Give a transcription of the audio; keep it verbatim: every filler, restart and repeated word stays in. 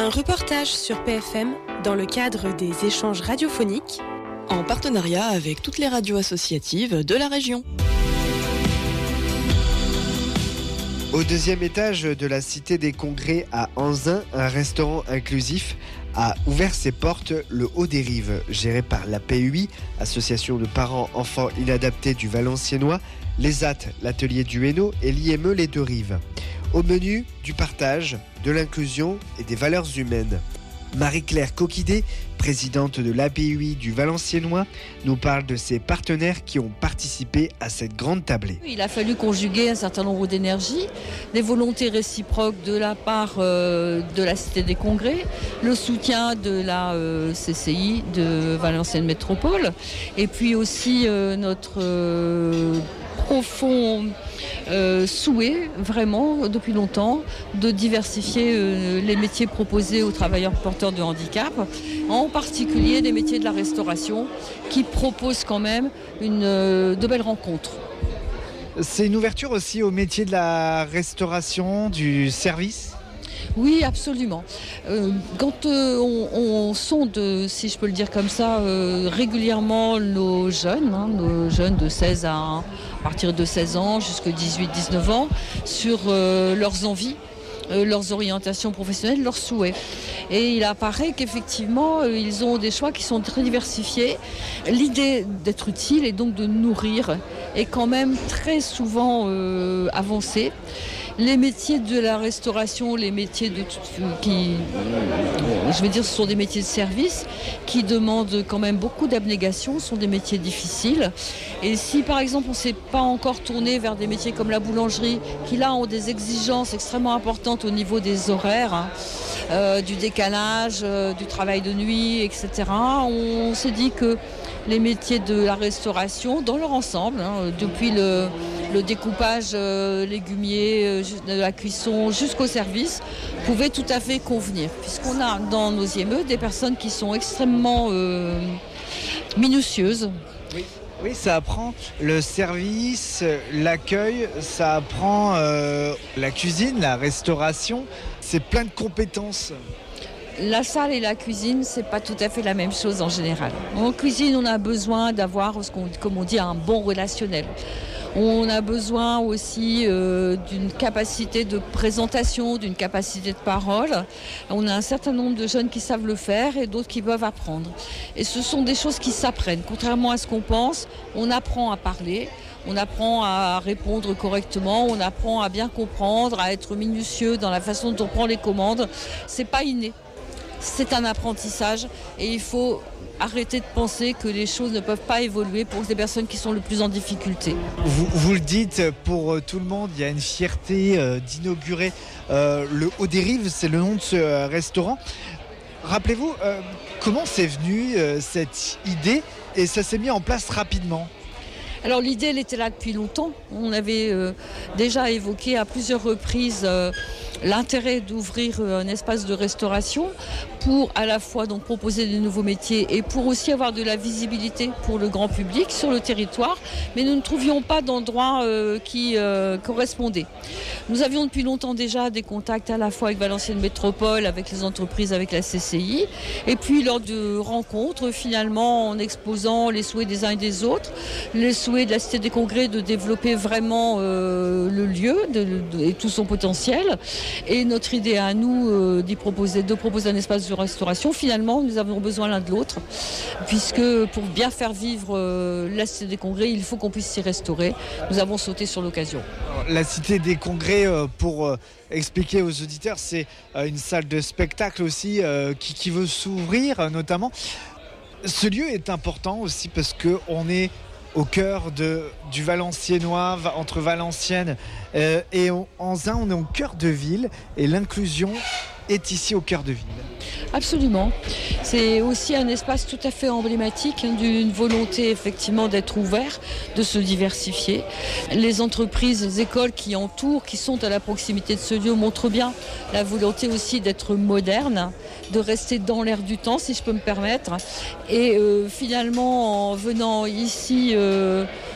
Un reportage sur P F M dans le cadre des échanges radiophoniques en partenariat avec toutes les radios associatives de la région. Au deuxième étage de la Cité des Congrès à Anzin, un restaurant inclusif a ouvert ses portes, le Haut des Rives, géré par l'A P U I, Association de parents enfants inadaptés du Valenciennois, l'E S A T, l'atelier du Hainaut et l'I M E Les Deux Rives. Au menu, du partage, de l'inclusion et des valeurs humaines. Marie-Claire Coquidé, présidente de l'A P U I du Valenciennois, nous parle de ses partenaires qui ont participé à cette grande tablée. Il a fallu conjuguer un certain nombre d'énergies, des volontés réciproques de la part euh, de la Cité des Congrès, le soutien de la euh, C C I de Valenciennes Métropole, et puis aussi euh, notre euh, profond euh, souhait, vraiment, depuis longtemps, de diversifier euh, les métiers proposés aux travailleurs porteurs de handicap, en particulier des métiers de la restauration, qui proposent quand même une, euh, de belles rencontres. C'est une ouverture aussi au métier de la restauration, du service ? Oui, absolument. Euh, quand euh, on, on sonde, si je peux le dire comme ça, euh, régulièrement nos jeunes, hein, nos jeunes de seize à, à partir de seize ans jusqu'à dix-huit dix-neuf ans, sur euh, leurs envies, euh, leurs orientations professionnelles, leurs souhaits. Et il apparaît qu'effectivement, euh, ils ont des choix qui sont très diversifiés. L'idée d'être utile et donc de nourrir est quand même très souvent euh, avancée. Les métiers de la restauration, les métiers de, qui, je veux dire, ce sont des métiers de service qui demandent quand même beaucoup d'abnégation, sont des métiers difficiles. Et si par exemple on ne s'est pas encore tourné vers des métiers comme la boulangerie, qui là ont des exigences extrêmement importantes au niveau des horaires, hein, euh, du décalage, euh, du travail de nuit, et cetera, on s'est dit que les métiers de la restauration, dans leur ensemble, hein, depuis le, le découpage euh, légumier, euh, de la cuisson jusqu'au service, pouvaient tout à fait convenir. Puisqu'on a dans nos I M E des personnes qui sont extrêmement euh, minutieuses. Oui. Oui, ça apprend le service, l'accueil, ça apprend euh, la cuisine, la restauration. C'est plein de compétences. La salle et la cuisine, c'est pas tout à fait la même chose en général. En cuisine, on a besoin d'avoir, ce qu'on, comme on dit, un bon relationnel. On a besoin aussi euh, d'une capacité de présentation, d'une capacité de parole. On a un certain nombre de jeunes qui savent le faire et d'autres qui peuvent apprendre. Et ce sont des choses qui s'apprennent. Contrairement à ce qu'on pense, on apprend à parler. On apprend à répondre correctement, on apprend à bien comprendre, à être minutieux dans la façon dont on prend les commandes. C'est pas inné. C'est un apprentissage et il faut arrêter de penser que les choses ne peuvent pas évoluer pour les personnes qui sont le plus en difficulté. Vous, vous le dites, pour tout le monde, il y a une fierté euh, d'inaugurer euh, le Haut des Rives, c'est le nom de ce euh, restaurant. Rappelez-vous, euh, comment c'est venu euh, cette idée et ça s'est mis en place rapidement ? Alors l'idée, elle était là depuis longtemps. On avait euh, déjà évoqué à plusieurs reprises euh, l'intérêt d'ouvrir euh, un espace de restauration pour à la fois donc proposer de nouveaux métiers et pour aussi avoir de la visibilité pour le grand public sur le territoire. Mais nous ne trouvions pas d'endroit euh, qui euh, correspondait. Nous avions depuis longtemps déjà des contacts à la fois avec Valenciennes Métropole, avec les entreprises, avec la C C I. Et puis lors de rencontres, finalement, en exposant les souhaits des uns et des autres, les souhaits de la Cité des Congrès de développer vraiment euh, le lieu de, de, et tout son potentiel. Et notre idée à nous euh, d'y proposer, de proposer un espace de restauration, finalement, nous avons besoin l'un de l'autre, puisque pour bien faire vivre euh, la Cité des Congrès, il faut qu'on puisse s'y restaurer. Nous avons sauté sur l'occasion. La Cité des Congrès, euh, pour euh, expliquer aux auditeurs, c'est euh, une salle de spectacle aussi euh, qui, qui veut s'ouvrir, euh, notamment. Ce lieu est important aussi parce qu'on est au cœur de, du Valenciennois, entre Valenciennes euh, et Anzin, on est au cœur de ville et l'inclusion est ici au cœur de ville. Absolument. C'est aussi un espace tout à fait emblématique hein, d'une volonté effectivement d'être ouvert, de se diversifier. Les entreprises, les écoles qui entourent, qui sont à la proximité de ce lieu montrent bien la volonté aussi d'être moderne, de rester dans l'air du temps si je peux me permettre. Et euh, finalement en venant ici euh,